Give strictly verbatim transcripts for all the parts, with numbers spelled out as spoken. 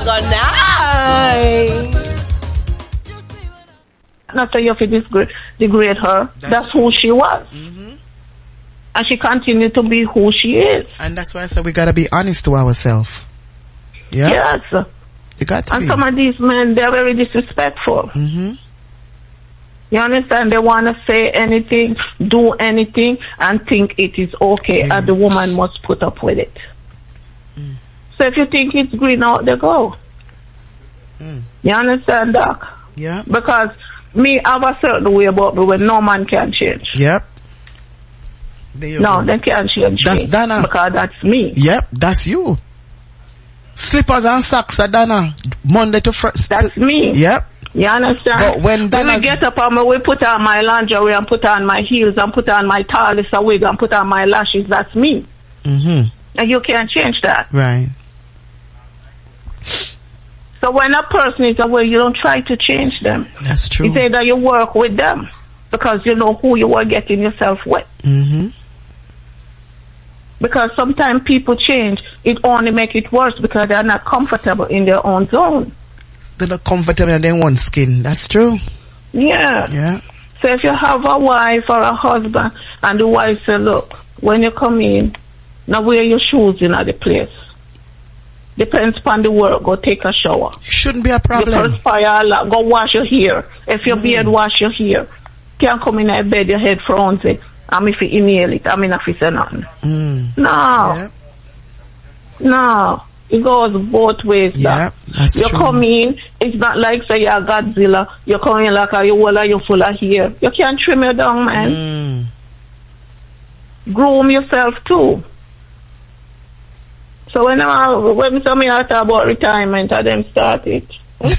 night. Not that you have to degrade, degrade her. That's, that's who she was. Mm-hmm. And she continued to be who she is. And that's why I said we gotta be honest to ourselves. Yeah? Yes. You got to and be. some of these men, they're very disrespectful. Mm-hmm. You understand? They want to say anything, do anything, and think it is okay, mm. and the woman must put up with it. Mm. So if you think it's green, out they go. Mm. You understand, Doc? Yeah. Because me have a certain way about me when no man can change. Yep. No, they can't change that's me. Dana. Because that's me. Yep, that's you. Slippers and socks are Dana. Monday to Friday. That's me. Yep. You understand? But when Dana... we get up on me, we put on my lingerie and put on my heels and put on my tallest wig and put on my lashes. That's me. Mm-hmm. And you can't change that. Right. So when a person is away, you don't try to change them. That's true. You say that you work with them because you know who you are getting yourself with. Mm-hmm. Because sometimes people change, it only make it worse because they're not comfortable in their own zone. They're not comfortable in their own skin. That's true. Yeah. Yeah. So if you have a wife or a husband and the wife say, look, when you come in, now wear your shoes in the place. Depends upon the work, go take a shower. Shouldn't be a problem. You perspire a lot, go wash your hair. If your mm. beard, wash your hair. Can't come in a bed, your head frowns. I'm if you inhale it, I mean if you say nothing. Mm. No. Yeah. No. It goes both ways. Yeah, that's you true. come in, it's not like say you're Godzilla. You come in like a you wall you full of hair. You can't trim your down, man. Mm. Groom yourself too. So when I when somebody talk about retirement, I then start it.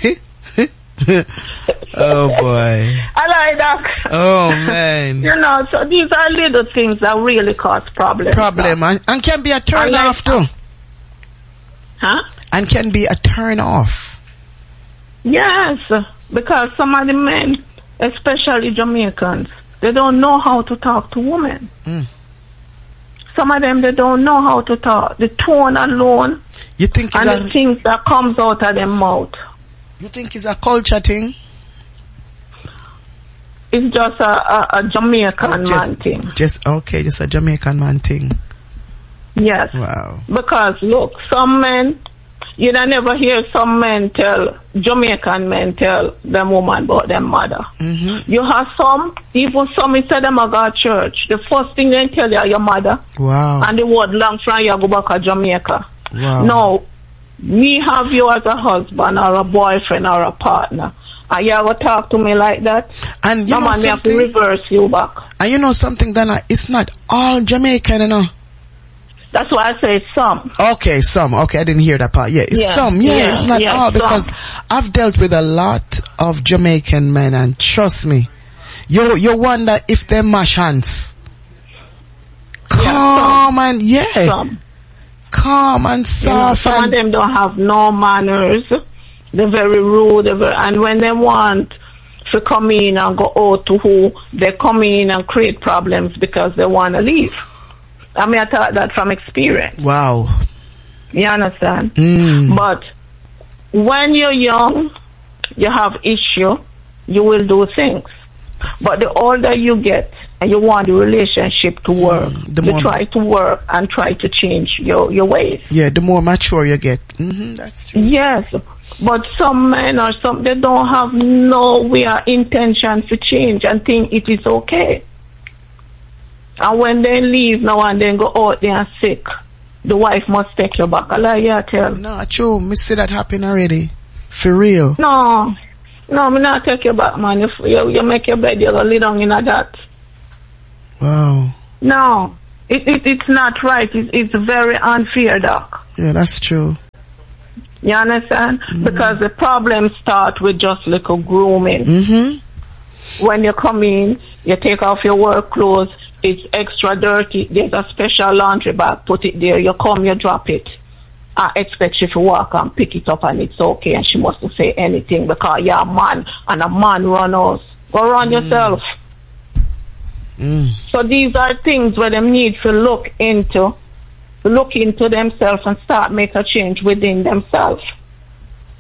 Oh boy. I like that. Oh man. You know, so these are little things that really cause problems. Problem and, and can be a turn like, off too. Huh? And can be a turn off. Yes, because some of the men, especially Jamaicans, they don't know how to talk to women. Mm. Some of them, they don't know how to talk. The tone alone, you think and it's the a, things that comes out of their mouth. You think it's a culture thing? It's just a, a, a Jamaican oh, just, man thing. Just okay, just a Jamaican man thing. Yes. Wow. Because look, some men, you don't never hear some men tell, Jamaican men tell them woman about them mother. Mm-hmm. You have some, even some instead them a go to church. The first thing they tell you are your mother. Wow. And the word long from you go back to Jamaica. Wow. No, me have you as a husband or a boyfriend or a partner. And you ever talk to me like that? And you no know man, me have to something? reverse you back. And you know something, Dana? It's not all Jamaican, you know. That's why I say some. Okay, some. Okay, I didn't hear that part. Yeah, it's yeah. some. Yeah, yeah. it's not yeah, all because some. I've dealt with a lot of Jamaican men, and trust me, you you wonder if they mash hands. Calm yeah, and yeah, some. calm and soft. You know, some and of them don't have no manners. They're very rude. They're very, and when they want to come in and go out to who, they come in and create problems because they want to leave. I mean, I taught that from experience. Wow. You understand? Mm. But when you're young, you have issue, you will do things. But the older you get, and you want the relationship to work, mm, the you more try to work and try to change your, your ways. Yeah, the more mature you get. Mm-hmm, that's true. Yes. But some men or some, they don't have no real intention to change and think it is okay. And when they leave now and then go out there and sick, the wife must take you back. I like you tell. No, true. Me see that happen already. For real. No. No, me not take you back, man. If you, you make your bed, you go lay down in that. Wow. No. It, it, it's not right. It, it's very unfair, Doc. Yeah, that's true. You understand? Mm-hmm. Because the problem starts with just little grooming. Mm-hmm. When you come in, you take off your work clothes, it's extra dirty, there's a special laundry bag, put it there, you come, you drop it. I expect you to walk and pick it up and it's okay, and she mustn't say anything because you're a man and a man run us. Go run mm. yourself. Mm. So these are things where they need to look into, look into themselves and start make a change within themselves.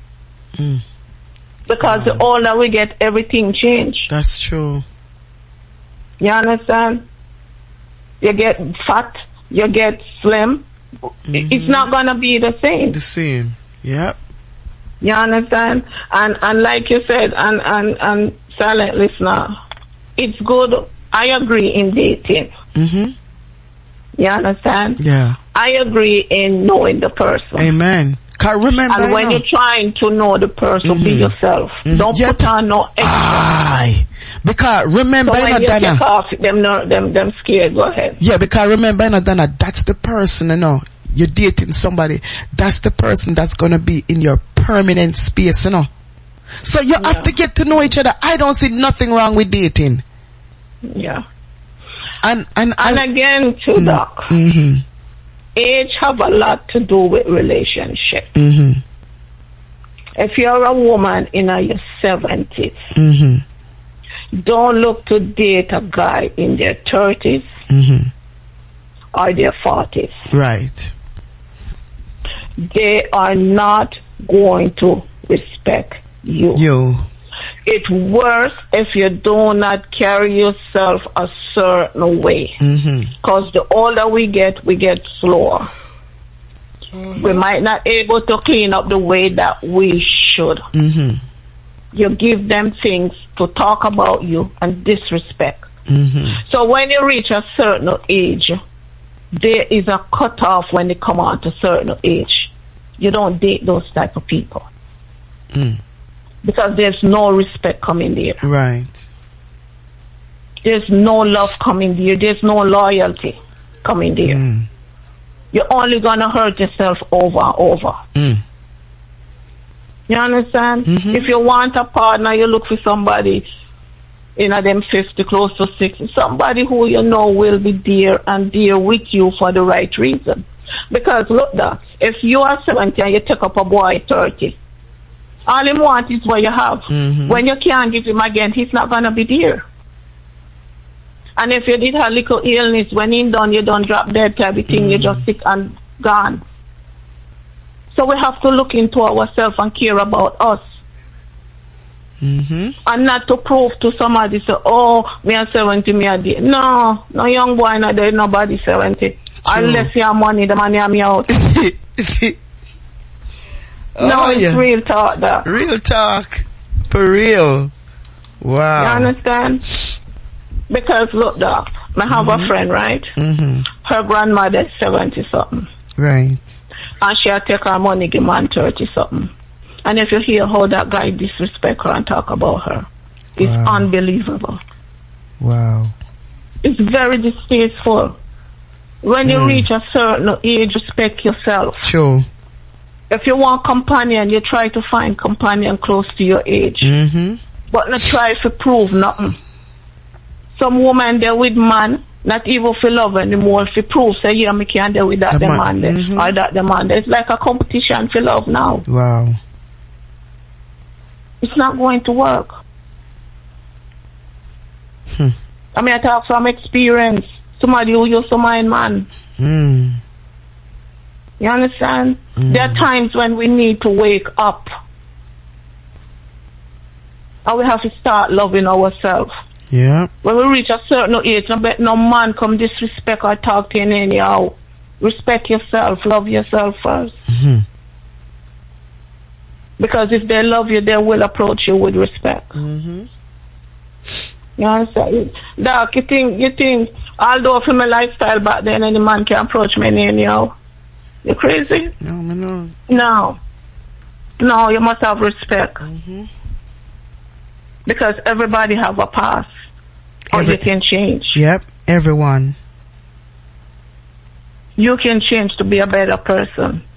Mm. Because wow. the older we get, everything change. That's true. You understand? You get fat, you get slim. Mm-hmm. It's not gonna be the same. The same. Yep. You understand? And and like you said, and and and silent listener, it's good. I agree in dating. Mm-hmm. You understand? Yeah. I agree in knowing the person. Amen. Can't remember. And when you're trying to know the person, mm-hmm. be yourself. Mm-hmm. Don't yep. put on no extra. Aye. Because remember, so when you Dana, get off, them, no, them, them scared. Go ahead. Yeah, because remember, Dana, that's the person, you know. You're dating somebody. That's the person that's gonna be in your permanent space, you know. So you yeah. have to get to know each other. I don't see nothing wrong with dating. Yeah. And and and I, again, too, mm, Doc. Mm-hmm. Age have a lot to do with relationship. Mm-hmm. If you're a woman in your seventies, mm-hmm. don't look to date a guy in their thirties mm-hmm. or their forties. Right. They are not going to respect you. You. It's worse if you do not carry yourself a certain way. Because mm-hmm. the older we get, we get slower. Mm-hmm. We might not able to clean up the way that we should. Mm-hmm. You give them things to talk about you and disrespect. Mm-hmm. So when you reach a certain age, there is a cutoff when they come on to certain age. You don't date those type of people. Mm. Because there's no respect coming there. Right. There's no love coming there. There's no loyalty coming there. Mm. You're only gonna hurt yourself over and over. Mm. You understand? Mm-hmm. If you want a partner, you look for somebody in a them fifty, close to sixty, somebody who you know will be there and there with you for the right reason. Because look, that if you are seventy and you take up a boy thirty, all him want is what you have. Mm-hmm. When you can't give him again, he's not gonna be there. And if you did have little illness, when he's done, you don't drop dead type of thing, mm-hmm. you just sick and gone. So we have to look into ourselves and care about us. Mm-hmm. And not to prove to somebody, say, oh, me are seventy, me are dead. No, no young boy, not there, nobody seventy. True. Unless you have money, the money have me out. Oh, no, it's yeah. real talk, that. Real talk. For real. Wow. You understand? Because look, Doc, I have mm-hmm. a friend, right? Mm-hmm. Her grandmother is seventy something. Right. And she'll take her money, give man thirty something. And if you hear how that guy disrespect her and talk about her, it's wow. unbelievable. Wow. It's very distasteful. When mm. you reach a certain age, respect yourself. True. If you want companion, you try to find companion close to your age. Mm-hmm. But not try to prove nothing. Some woman there with man, not even for love anymore, if you prove, say, yeah, me can't deal with that the man there, mm-hmm. or that the man there. It's like a competition for love now. Wow. It's not going to work. Hmm. I mean, I talk from experience. Somebody who used to mind man. Mm. You understand? Mm. There are times when we need to wake up. And we have to start loving ourselves. Yeah. When we reach a certain age, no, bet no man come disrespect or talk to you anyhow. Respect yourself. Love yourself first. Mm-hmm. Because if they love you, they will approach you with respect. Mm-hmm. You understand? Doc, you think, you think, although for my lifestyle back then, any man can approach me anyhow? You crazy? No, no. No. No, you must have respect. Mm-hmm. Because everybody have a past. Or Every- you can change. Yep, everyone. You can change to be a better person.